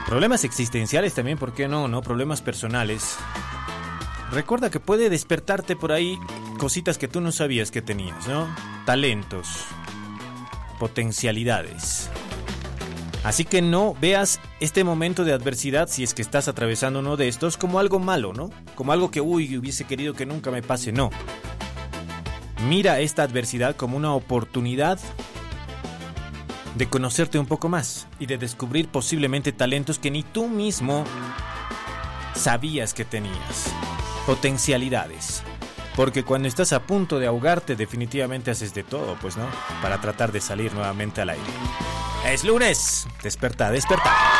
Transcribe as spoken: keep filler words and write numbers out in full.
Problemas existenciales también, ¿por qué no? ¿No? Problemas personales. Recuerda que puede despertarte por ahí cositas que tú no sabías que tenías, ¿no? Talentos, potencialidades. Así que no veas este momento de adversidad, si es que estás atravesando uno de estos, como algo malo, ¿no? Como algo que, uy, hubiese querido que nunca me pase, no. Mira esta adversidad como una oportunidad de conocerte un poco más y de descubrir posiblemente talentos que ni tú mismo sabías que tenías. Potencialidades. Porque cuando estás a punto de ahogarte, definitivamente haces de todo, pues, ¿no? Para tratar de salir nuevamente al aire. Es lunes. Despertá, despertá.